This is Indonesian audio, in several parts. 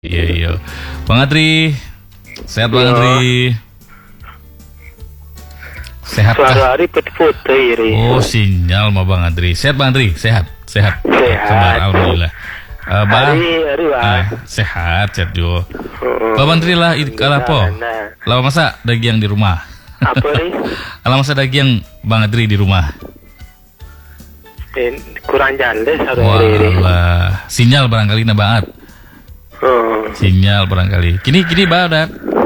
Iya, iya. Bang Adri, sehat Bang Adri. Sehat kah? Suara hari putih-putih ini. Oh, sinyal mah Bang Adri. Sehat Bang Adri, sehat. Sehat. Alhamdulillah. Bang, Bang. sehat juga. Bang Adri lah, kalau apa? Lawa masa daging di rumah. Apa nih? Kalau masa daging Bang Adri di rumah. Kurang jelas hari ini. Wah, sinyal barangkali na banget. Sinyal barangkali. Kini Bang Adat.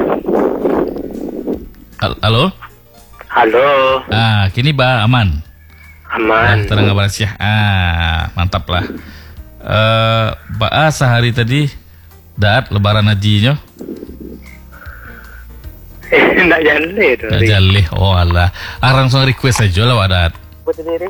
Halo? Halo. Kini Bang aman. Aman. Terang kabar sih. Mantap lah. Sehari tadi daat lebaran hajinya. Nggak jaleh itu. Nggak jaleh. Oh alah. Langsung request aja lah Wadat. Buat diri.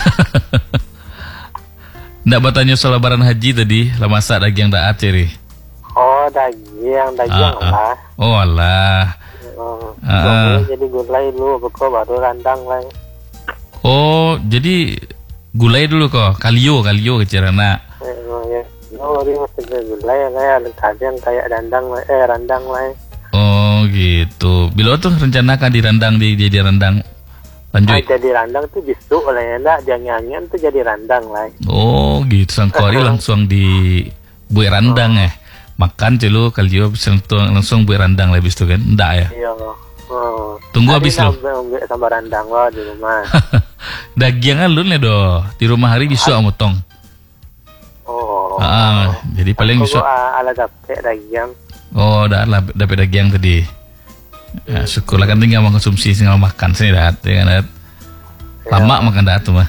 Nggak bertanya soal lebaran haji tadi. Lah masak daging daat ceri. Oh daging lah. Oh alah. Jadi gulai dulu, baru randang lah. Oh jadi gulai dulu kok. Kalio kecerana. Ini mesti gulai lah. Kadang kayak randang lah. Oh gitu. Bila tuh rencanakan dirandang di randang. Lanjut. Jadi randang tuh besok lah ya, jangan tuh jadi randang lah. Oh gitu. Sangkori langsung di buat randang ya. Makan celo kalio langsung buat randang lah habis itu kan. Enggak ya? Iya. Tunggu habis lo. Sama randang lo di rumah. Dagiangan lu nih do. Di rumah hari bisa motong. Oh. Jadi paling bisa. Ala dapet dagiang. Oh, dapat dagiang tadi. Ya, syukurlah kan tinggal mengkonsumsi tinggal makan sini dat, jangan lama makan dat tuh mah.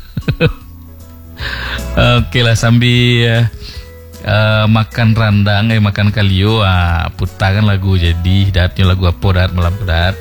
Oke lah sambil makan randang, makan kalio, putarkan lagu jadi datnya lagu apa dat malam dat?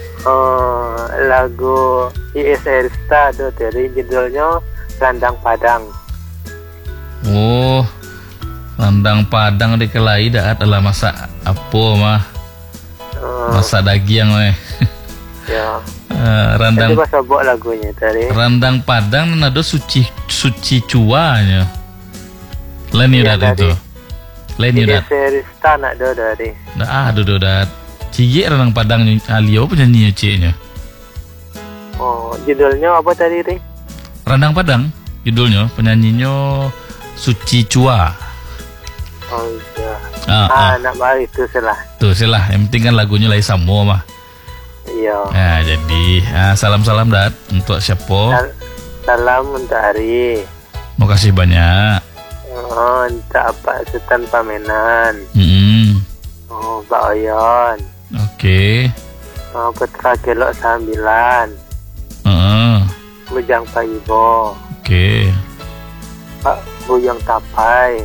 Lagu ISR Star dari judulnya Randang Padang. Oh, randang Padang di kelai dat adalah masak apa mah? Masak daging mah. Ya. Randang. Itu bahasa buat lagunya tadi. Randang Padang nado suci cuanya. Lain ya dat itu. Lain ya dat. Serista nak do dari. Do dat. Cie Randang Padang alio penyanyi cie-nya. Oh, judulnya apa tadi, Ri? Randang Padang judulnya, penyanyinya Suci Cua. Oh iya. Nak baru itu salah. Tuh salah, yang penting kan lagunya lagi sama mah. Iya. Nah, jadi salam-salam dat untuk siapa? Salam untuk Ari. Makasih banyak. Untuk Pak Sultan Pamenan. Pak Oyon. Oke. Putra Kelok 9. Bujang Pak Ibo. Oke. Pak Buyang Tapai.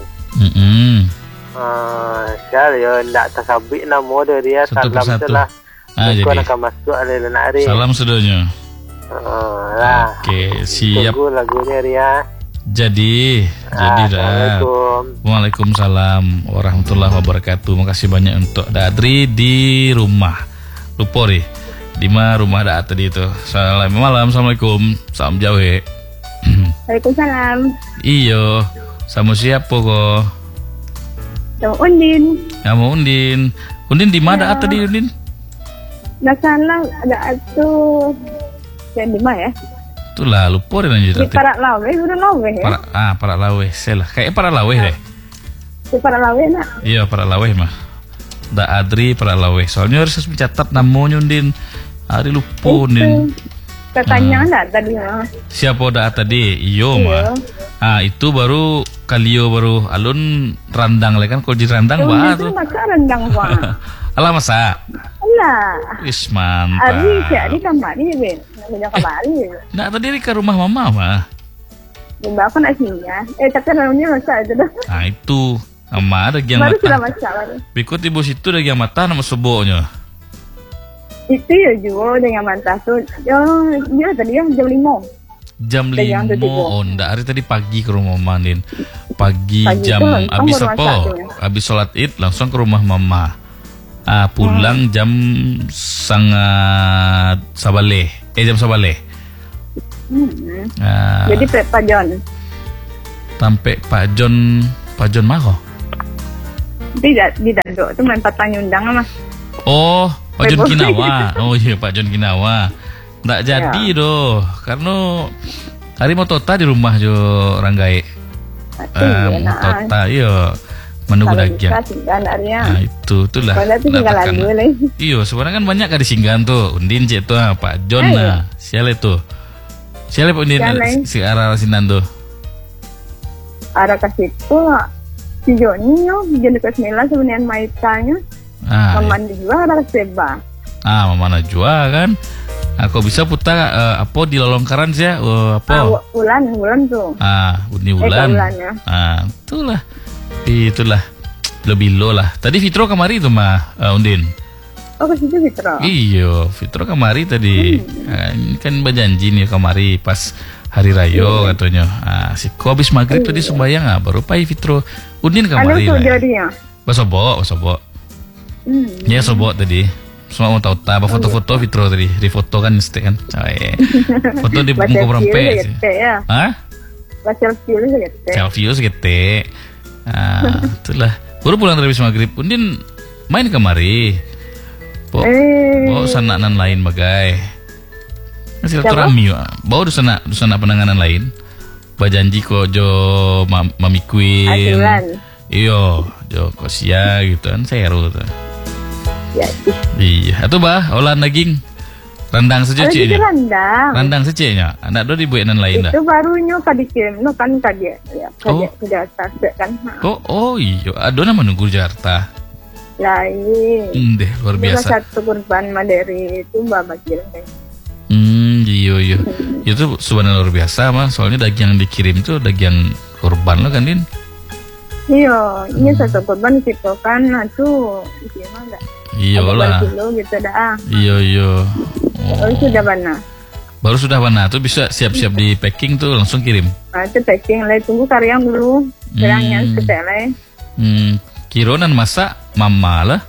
Sial ya ndak tersabik nama dia satu salam persatu. Lah. Jadi akan masuk ada Ari. Salam sedonya. Lah. Oke, siap. Tunggu lagunya Ria. Jadi dah. Waalaikumsalam warahmatullahi wabarakatuh. Makasih banyak untuk Dadri di rumah. Lupa nih. Di mana rumah Dad tadi itu. Selamat malam, assalamualaikum. Salam jauh. Waalaikumsalam. Iyo. Sama siapa kok? Sama Undin. Sama Undin. Undin di mana tadi Undin? Nggak salah ada tuh yang di mana ya? Itulah lupa deh lanjut. Di Parak Lawe, udah Lawe ya? Parak Lawe, salah. Kayaknya Parak Lawe deh. Di Parak Lawe nak? Iya Parak Lawe mah. Da Adri Parak Lawe. Soalnya harus mencatat namanya Undin. Hari lupa Undin. Katanya enggak tadi mah. Siapa dah tadi? Iyo mah. Itu baru kalio baru alun randang lah kan kalau di randang tuh. Masa randang Pak. Alah masa. Alah. Wis mantap. Ari kembali Ben. Enggak kembali. Nah tadi ke rumah mama mah. Bunda aku nak singgah. Tapi namanya masa aja dah. Nah itu sama ada yang baru sudah masalah. Berikut ibu situ ada yang mata nama seboknya. Itu ya juga dengan mantah tuh. Dia tadi jam 5. Jam 5. Oh enggak, hari tadi pagi ke rumah mama Din. Pagi jam habis apa? Habis sholat Id langsung ke rumah mama. Pulang jam sangat sabaleh. Jam sabaleh. Jadi Pak John. Sampai Pak John mah kok. Di Dado itu main patah nyundang mas. Oh, Pak John Kinawa. Oh iya, Pak John Kinawa. Nggak jadi doh, karena hari mau tota di rumah jo Ranggai. Tota, iya. Menunggu dagian. Nah itulah. Iya, sebenarnya kan banyak kan di Singgan tuh. Undin cek tuh, Pak John nah. Siapa itu? Siapa Pak Undin si arah sinan tuh? Arah ke situ si Joni yo, jadi ke sembilan sebenarnya maitanya. Mama Najwa arah ke Seba. Mama Najwa kan. Aku bisa putar apa di lolongkaran sih ya? Apa? Bulan tuh. Uni Bulan. Itulah. Lebih low lah. Tadi Fitro kemari tuh mah Undin. Oh ke situ Fitro. Iya, Fitro kemari tadi. Ini kan berjanji nih kemari pas hari raya katanya. Kok habis maghrib tadi sembahyang baru pai Fitro. Undin kemari. Ada tuh jadinya. Basobok. Ya sobok tadi. Semua mau tahu apa foto-foto Fitro tadi. Di foto kan mesti kan. Foto di muka berempe. Selfie segete. Itulah. Baru pulang dari habis maghrib. Undin main kemari. Bawa sananan lain bagai. Masih silaturahmi ya. Bawa dusana penanganan lain. Bajanji kok jo Mami Queen. Iyo, jo Kosia gitu kan seru tuh. Ya. Iya, atau olahan daging. Rendang saja ciknya. Rendang saja anak do dibuatin lain dah. Itu barunya kadikim, no kan kadia ya. Kadia kan. Oh iya, adona menunggu Jakarta. Lain. Deh luar biasa. Satu kurban dari itu Mbak Bagil kayak. Iya. Itu sebenarnya luar biasa mah. Soalnya daging yang dikirim itu daging kurban lo kan Din? Iya, ini satu kurban gitu kan. Nah tuh isinya enggak. Iya lah. Kilo gitu dah. Iya. Baru sudah mana? Tuh bisa siap-siap di packing tuh langsung kirim. Itu packing lah. Tunggu karyang dulu. Kerangnya sepele. Kironan masak mama lah.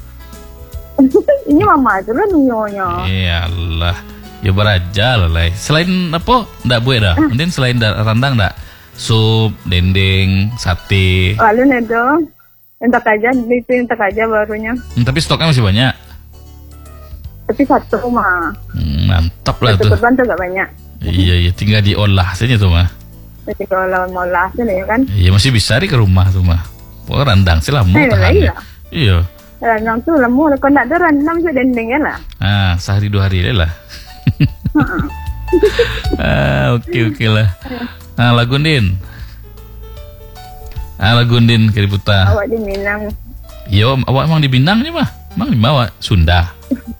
Ini mama aja lah nyonya. Iyalah. Ya beraja lah. Selain apa? Nggak buat dah. Mungkin selain rendang nggak? Sup, dendeng, sate. Lalu nedo. Entak aja barunya. Tapi stoknya masih banyak. Tapi satu mah. Mantap lah satu tuh. Kurban tuh gak banyak. Iya, tinggal diolah saja tuh mah. Jadi kalau mau olah sih ya kan. Iya masih bisa di ke rumah tuh mah. Rendang sih lemu tahannya. Iya. Rendang tuh lemu. Kalau nggak ada rendang bisa dendengnya lah. Sehari 2 hari lah. Oke lah. Lagu Undin Keributa. Awak di Minang. Iya, awak emang di Minang nih mah. Emang di mana? Sunda.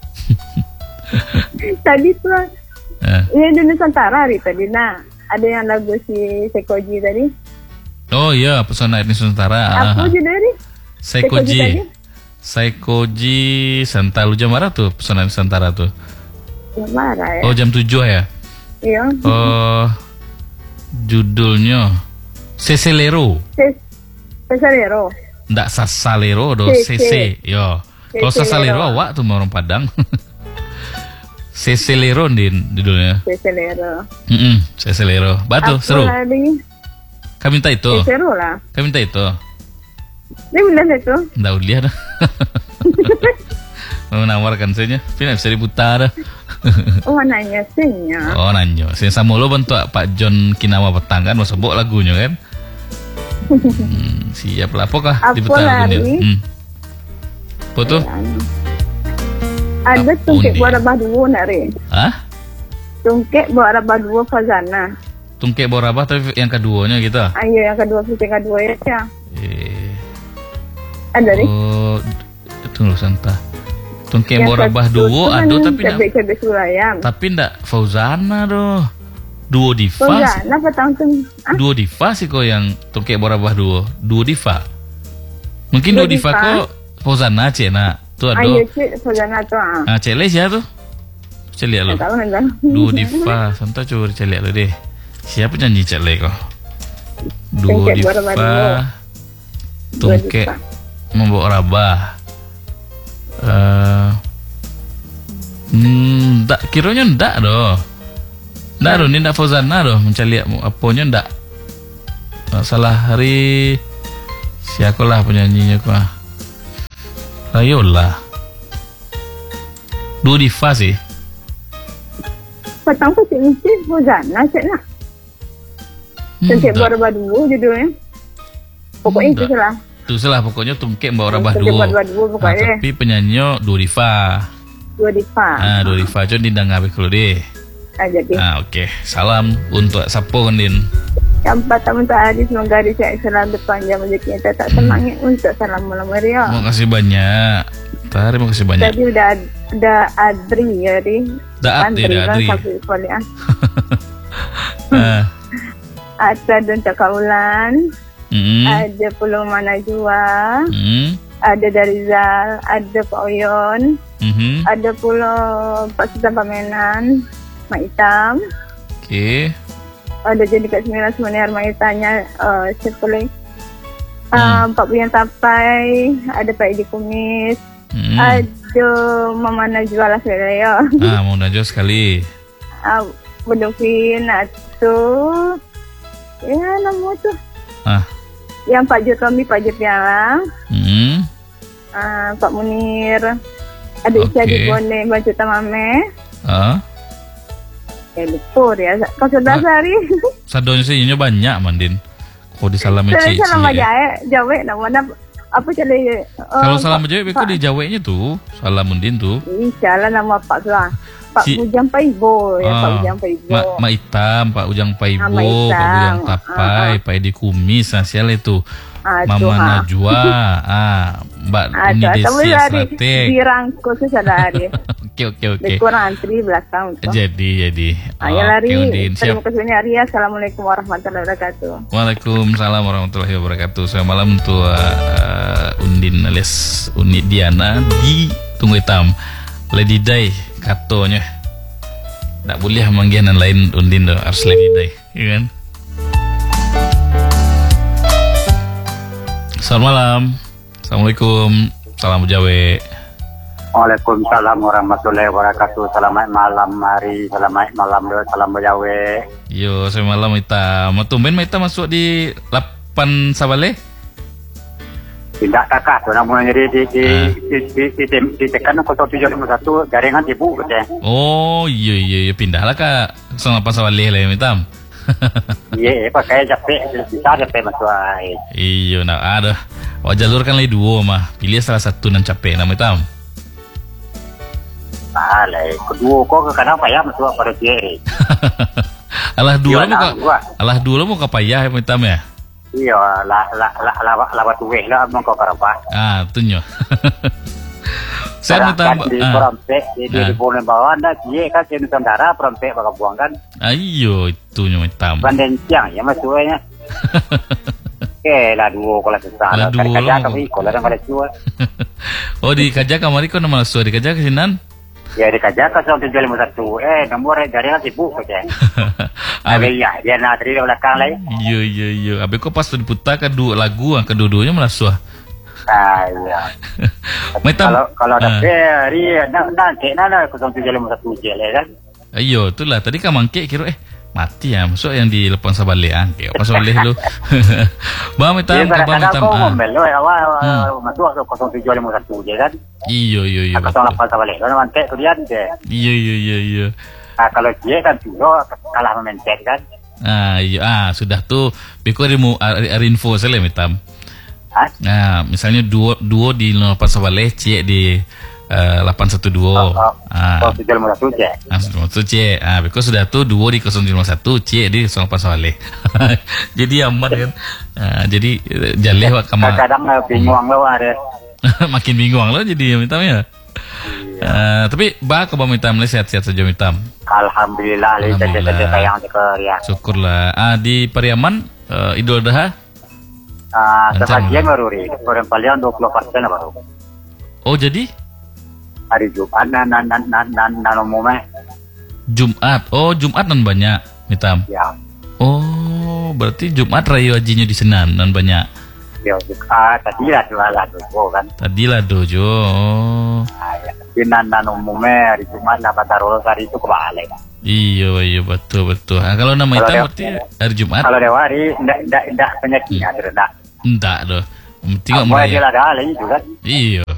Tadi tuh. Ini di Nusantara hari tadi. Nah, ada yang lagu si Sekoji tadi. Oh iya, pesona etnis Nusantara. Apa judulnya? Sekoji Santa Lujamara tuh pesona Nusantara tuh. Jamara ya. Oh jam 7 ya? Iya. Judulnya Seselero. Seselero. Nggak Sasalero do CC. Yo. Kalau Sasalero awak tuh orang Padang. Seselero Din judulnya. Seselero. Seselero. Batu seru. Kami minta itu. Seru lah. Kami minta itu. Dia bilang itu. Nggak uliah dah. Menawarkan saja. Tapi bisa diputar dah. Nanya sihnya. Nanya. Saya sama lo bentuk Pak John Kinawa petang kan, masa bok lagunya kan. Siap lah. Apakah diputar lagunya? Apa tuh? Ada tungkek buat rabah dua nari. Tungkek buat rabah dua Fazana. Tungkek buat rabah tapi yang keduanya gitu. Iya yang kedua ya. Ada nih. Tunggu santa. Tungkek borabah duo aduh tapi cebek sulayam. Tapi ndak Fauzana doh. Duo diva. Fauzana petang tuh. Duo diva sih kok yang tungkek borabah duo. Duo diva. Mungkin duo diva kok Fauzana cena. Tuh aduh. Ayo cek Fauzana tuh. Cele siapa tuh? Cele lo. Duo diva. Santa coba cele lo deh. Siapa nyanyi cele kok? Duo diva. Tungkek membawa rabah. Ndak kiranya ndak doh. Ndak doh, ni ndak Fauzana doh mencari aponya ndak. Salah hari siakolah penyanyinya kok. Rayola. Dua diva sih. Petang tuh mesti Hozana cek nak. Cek Barbadu judulnya. Pokoknya itu salah. Itu salah pokoknya Tungkek Mbak Rabadu. Pokoknya. Tapi penyanyi Dua diva. Dua diva. Dua diva coba dindang ngabe kalau deh. Jadi. Oke. Salam untuk Sapo Din. Yang pertama untuk hari semoga hari sehat selalu berpanjang rezekinya tetap semangat untuk salam malam Maria. Terima kasih banyak. Terima kasih banyak. Tadi udah Adri ya Ri. Adri. Ada Don Cakaulan. Ada Pulau Manajua. Ada dari Zal. Ada Pak Oyon. Ada Pulau Pak Sultan Pamenan. Mak Hitam. Oke. Ada jadi kat 9 semuanya Armaitanya siapa lagi? Pak Puyan Tapai, ada Pak Edi Kumis, ada Mama Najwa lah saya. Mama Najwa sekali. Bedovin atau ya nama tu. Yang Pak Jotombi, Pak Jopiala. Pak Munir. Ada Isya di Bone, Baju Tamame. Lupa ya, kau sudah sehari. Sadonya sih banyak Mandin. Kau di Salam Jawa. Salam Jawa namanya apa jadi? Kalau Salam Jawa itu di Jawanya tuh Salam Mundin tuh. Insya nama Pak Suah. Pak Ujang Paibo ya, Pak Ujang Paibo. Mak Hitam, Pak Ujang Paibo, Pak Ujang Tapai, Pak Edi Kumis, hasil itu. Mama Najwa, Mbak Uni Desi Strateg. Dirangkul sesadari. Oke. Kurang antri belakang. Jadi. Ayo lari. Terima kasih banyak Ria. Assalamualaikum warahmatullahi wabarakatuh. Waalaikumsalam warahmatullahi wabarakatuh. Selamat malam untuk Undin alias Uni Diana di Tunggu Hitam. Lady Day katanya. Tak boleh manggilan lain Undin tuh harus Lady Day, ya kan? Selamat malam. Assalamualaikum. Salam Jawa. Waalaikumsalam warahmatullahi wabarakatuh. Selamat malam hari. Selamat malam salam Jawa. Yo, selamat malam Ita. Tumben Ita masuk di 8 Sabale? Tidak kakak, tu namanya di tekan 0751 jaringan ibu katanya. Oh iya pindahlah Kak. 8 Sabale lah Ita. Iya, pakai capek bisa capek masuk air. Iya, ada. Jalur kan lagi 2 mah. Pilih salah satu nan capek nama Ita. Kedua kok kenapa ya masuk pada kiri. Alah dua mau kapayah ya Hitam ya. Iya, lawat tuwe lah mau kau karapa. Tunyo. Saya minta di Prompek di Bolen bawah anda kie kan di Nusantara Prompek bakal buang kan. Ayo itu nyo Hitam. Banden siang ya masuknya. Lah dua kalau susah lah. Kerja kami kalau ada pada jual. Oh di Kajak kamari kau nama lasu di Kajak kesinan? Ya di Kajak kan 0751. Nomor jaringan sibuk saja. Ya dia nak dari belakang lagi. Iya. Abe kau pas diputar kedua lagu kedua-duanya melasu. Iya. Kalau ada peri nanti 0751 je kan. Ayo itulah tadi kan mangkek kira mati ya masuk yang di lepas sabalean kayak pas boleh lu. Bang Hitam masuk 0751 je kan. Iya. Kalau lepas sabalean kan mangkek kemudian je. Iya. Kalau dia kan juga kalah memencet kan. Iya. Sudah tuh beko info saya Hitam. Misalnya duo di lepas sabale cie di 812. C. Because sudah tuh duo di 051 C di 08 Saleh. Jadi aman kan. Jadi jaleh wak kamar. Kadang bingung lo ada. Makin bingung lo jadi Hitam ya. Tapi ke Bang Hitam sehat-sehat saja Hitam. Alhamdulillah sayang ya. Syukurlah. Di Pariaman Idul Adha. Sebagian baru orang paling 20% baru. Oh jadi? Hari Jumat nan umumnya. Jumat. Oh, Jumat nan banyak, Hitam. Ya. Oh, berarti Jumat Rayo Hajinya di Senan nan banyak. Ya, tadilah dojo kan. Tadilah dojo. Ya. Nan umumnya hari Jumat dapat taruh hari itu kebalik. Iya betul. Kalau nama Hitam berarti hari Jumat. Kalau dewa hari enggak penyakit ada. Enggak doh. Tinggal meraya. Ada lagi juga. Iya.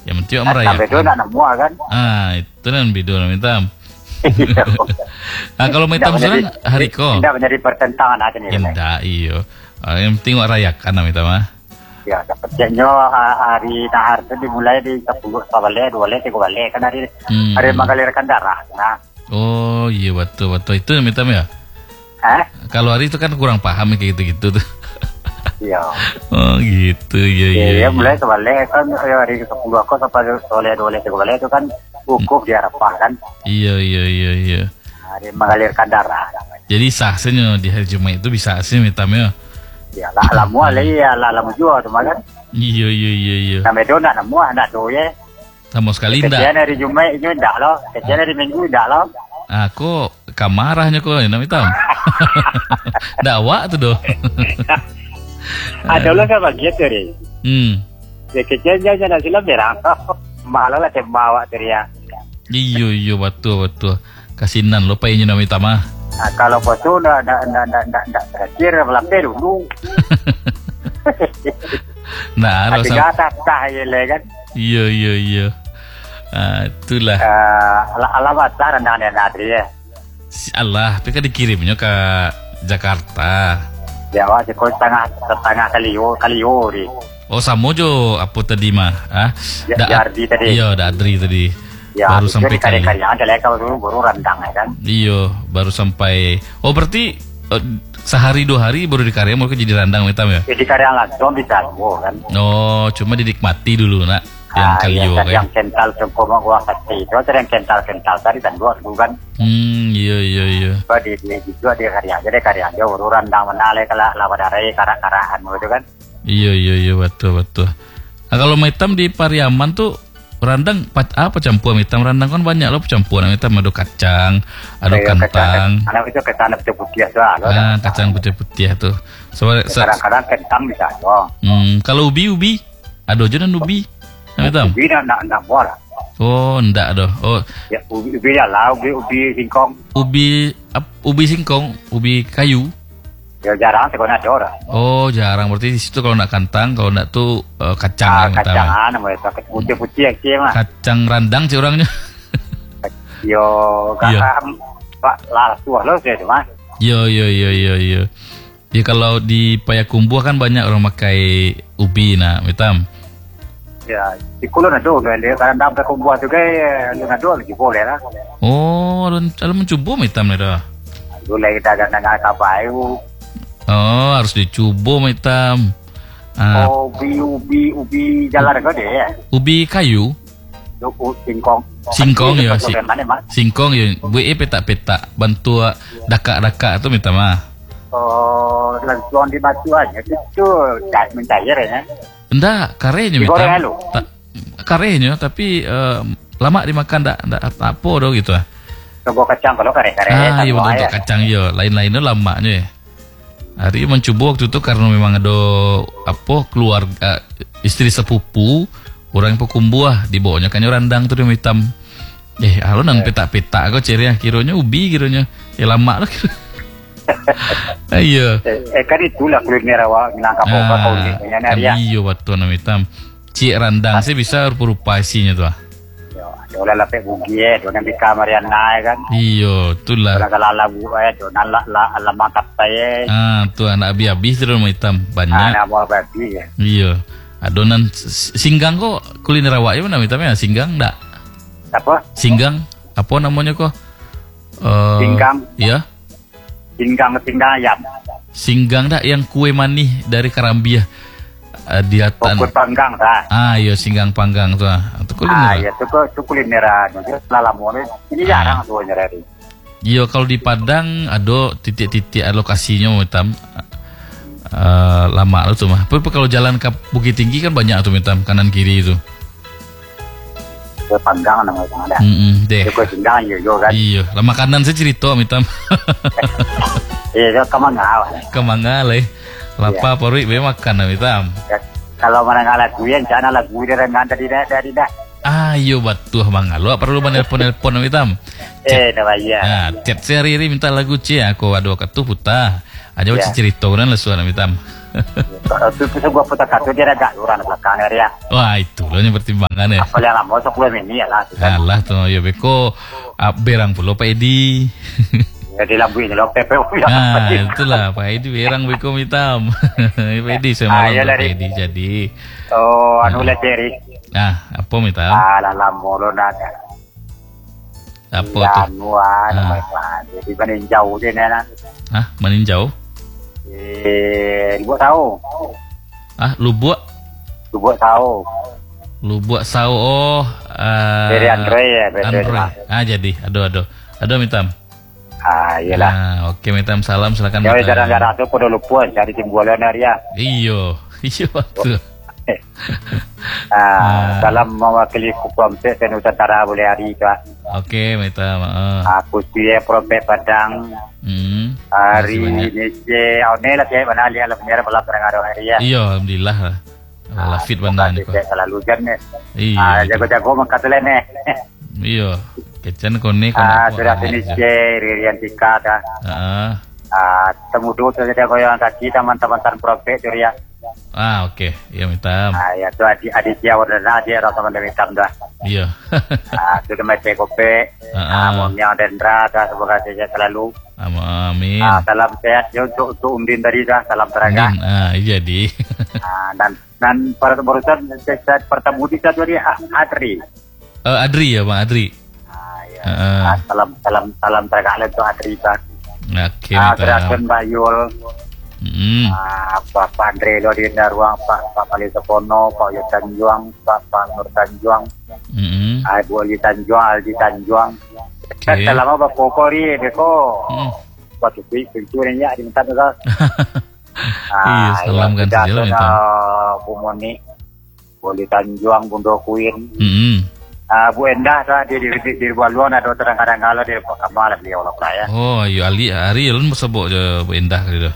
Yang penting merayakan. Sampai itu nak nemu kan. Itu kan bidu mitam. Nah kalau mitam sekarang hari ko. Tidak menjadi pertentangan aja nih. Tidak iyo. Yang penting rayakan mitam Ya dapatnya hari nahar itu dimulai di 10 Sabale 2 3 balik kan hari mengalirkan darah. Nah. Oh iya betul itu mitam ya. Kalau hari itu kan kurang paham kayak gitu tuh. Iya. Oh gitu ya. Iya mulai kebalik kan hari 10 aku sampai soleh 2 3 balik itu kan wukuf di Arafah kan. Iya. Hari mengalirkan darah. Jadi sahnya di hari Jumat itu bisa sih mitamnya. Ya lamu lamu juga tu kan. Iya. Sampai tu nak nemu nak tu ya. Sama sekali enggak. Kejadian hari Jumat itu enggak loh. Kejadian hari Minggu enggak loh. Aku kamarahnya kok nama hitam. Dakwah tuh doh. Ada lah kan bagian tu ni. Ya kejadian nak sila berang. Malah lah bawa tu ya. Iya betul. Kasinan lo payahnya nama hitam kalau foto nak terakhir melapir dulu. Nah, ada kata ya kan. Iya. Itulah. Alamat rendangnya Adri ya. Allah, tapi kan dikirimnya ke Jakarta. Jawa sih setengah kaliyo di. Oh sama jo apa tadi mah? Dardi tadi. Iya, Adri tadi. Ya, baru sampai kali. Ada lekau dulu baru rendang ya kan. Iya, baru sampai. Oh berarti sehari 2 hari baru dikarya mau jadi rendang hitam ya? Jadi karya langsung bisa kan. Oh, cuma dinikmati dulu nak. Yang kalio kan. Yang kental sempurna gua kasih itu ada yang kental tadi dan gua kan. Iya. Di juga dia karya jadi karya dia baru rendang menale kala lawadare karak-karahan gitu kan. Iya betul. Nah kalau hitam di Pariaman tuh rendang apa campur hitam rendang kan banyak loh campuran hitam ada kacang, ada kentang. Anak itu kacang putih tuh. Kacang putih tuh. Kadang-kadang kentang bisa. Kalau ubi ada aja nan ubi. Hitam. Ubi nak bola. Oh, enggak doh. Oh. Ya ubi lah, ubi singkong. Ubi singkong, ubi kayu. Ya jarang sekolah ada orang. Oh jarang berarti di situ kalau nak kentang kalau nak tuh kacang. Kacangan namanya putih mah. Kacang randang sih orangnya. Yo Pak tua lo sih mah. Yo. Ya kalau di Payakumbuh kan banyak orang pakai ubi hitam. Ya di Kulon ada karena dapat Payakumbuh juga ada lagi boleh lah. Oh kalau mencoba hitam dah. Dulu kita agak kabayu. Oh harus dicoba hitam. Ubi jalan kau deh ya. Ubi kayu. Singkong ya singkong ya. Buat petak-petak bantu dakak tu hitam Oh langsung dibatuannya itu mencair ya. Enggak karenya hitam. Karenya tapi lama dimakan enggak apa doh gitu Coba kacang kalau kare. Iya betul untuk kacang yo. Lain-lainnya lamanya. Hari mencoba waktu itu karena memang ada keluarga istri sepupu orang Pakumbuh dibawanya kan rendang tuh hitam. Halo nang petak-petak aku ciri kiranya ubi kiranya lama lah. Iya. Kan itulah kuliner awak minangka apa kau ni. Iya betul nama hitam. Cik rendang sih bisa rupa-rupa isinya tuh. Olah lapek bugi donan di kamar yang naik kan. Iya, itulah. Kalau lagu donan la mantap saya. Tuh anak abi-abi itu rumah hitam banyak. Anak abi ya. Iya. Adonan singgang kok kuliner awak mana hitamnya singgang enggak? Apa? Singgang apa namanya kok? Singgang. Iya. Singgang ayam. Singgang dah yang kue manis dari Karambia. Dia Pokok panggang dah. Iya singgang panggang tuh. Itu kuliner. Iya itu kulineran. Lalamone ini jarang tuh nyari. Iya kalau di Padang ada titik-titik lokasinya hitam. Lama tuh mah. Tapi kalau jalan ke Bukit Tinggi kan banyak tuh hitam kanan kiri itu. Panggang namanya ada. Deh. Itu singgang juga kan. Iya, lah makanan saya cerita hitam. Iya Kemangal Lapa porui be makan hitam. Kalau mana ngalakuin jangan lagu dari dari dah. Iya betul mangalu perlu menelpon hitam. Namanya. Chat sehari minta lagu aku ada waktu putar. Aja cerita kan lesuan hitam. Itu sebuah putar dia agak luran belakang ya. Wah itu loh yang pertimbangan ya. Apa yang lama 10 ini ya lah. Alah tuh ya beko berang pulau Pak Edi. Jadi lambu ini loh PPU ya. Nah itulah Pak Edi berang beko hitam. Pak Edi saya malam Pak Edi jadi. Oh anu leceri. Nah apa hitam? Alah lambu lo nada. Apa tuh? Anuan, jadi meninjau dia nana. Ah meninjau? Lubuk tahu. Ah lubuk? Lubuk tahu. Lubuk sawo. Oh. Dari Andre ya. Ah jadi. Aduh mitam. Iyalah. Oke mitam salam silakan. Ya jarang-jarang tuh pada lupa cari timbulan ya. Iyo tuh. Salam mewakili Kupamse dan Nusantara boleh hari itu. Oke mitam. Aku sih Prope Padang. Hari ini lah saya mana lihat punya balap dengan hari ya. Iya alhamdulillah. Alhamdulillah fit benar ni. Selalu kan nih. Iya. Jago-jago mengkatelen nih. Iya. Kecan konek. Sudah ini Rian Tika dah. Temu dulu saja goyang kaki teman-teman Prope tu ya. Oke. Iya mitam. Ya tu Aditya Wardana dia rasa mandiri hitam dah. Iya. Sudah macam kopi. Maunya Dendra dah semoga saja selalu. Amin. Salam sehat ya untuk Undin tadi dah. Salam teraga. Jadi. Dan para barusan saya pertemu di satu hari Adri. Adri ya Bang Adri. Salam teraga untuk Adri kan. Oke. Gerakan Bayul. Pak Andre lo di ruang Pak Pali Sepono, Pak Yud Tanjuang, Pak Nur Tanjuang, Ibu Ali Tanjuang, Aldi Tanjuang. Selama Pak Kokori, beko. Waktu itu pintunya di minta tu kan. Iya, salam kan saja itu. Bu Moni, Bu Ali Tanjuang, Bundo Queen. Bu Endah di Baluan ada terang-terang kalau di kamar beliau lah ya. Oh, iya Ali lu sebut je Bu Endah gitu.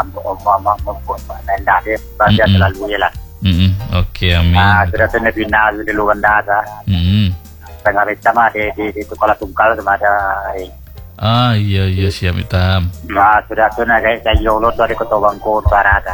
Endah dia baca selalu lah. Oke, amin. Sudah kena bina di luar dah. Tengah sama di sekolah tunggal sama ada. Iya siap hitam. Sudah kena kayak saya lulus dari Kota Bangko Barat.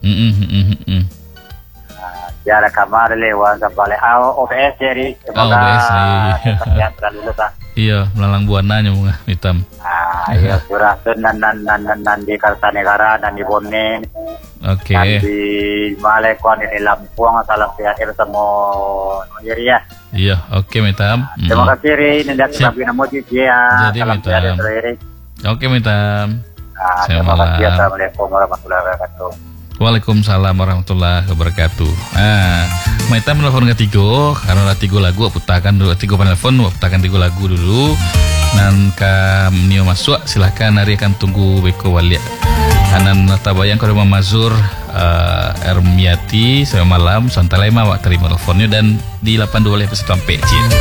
Jarak kamar lewat sampai OBS jadi semoga yang terlalu lupa. Iya, melalang buananya bunga hitam. Iya, surah nan di Kartanegara dan di Bone. Oke. Di Malekon di Lampung, salam sehat semua ya. Iya, oke hitam. Terima kasih Ri, nanti lagi nemu dia. Salam sehat Ri. Oke hitam. Terima kasih. Assalamualaikum warahmatullahi wabarakatuh. Waalaikumsalam warahmatullahi wabarakatuh. Maita menelpon ke Tigo karena 3 lagu putakan dulu 3 penelpon putakan 3 lagu dulu. Nan Nio masuk silahkan hari akan tunggu beko waliak. Anan tabayang kalau Mazur Ermiati saya malam santai lema wak terima teleponnya dan di 82 sampai